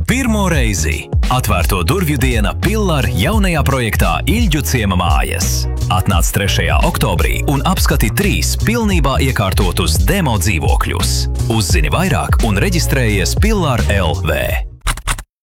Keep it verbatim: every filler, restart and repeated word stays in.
Pirmo reizi atvērto durvju diena Pillar jaunajā projektā Ilģu ciema mājas. Atnāc trešajā oktobrī un apskati trīs pilnībā iekārtotus demo dzīvokļus. Uzzini vairāk un reģistrējies Pillar L V.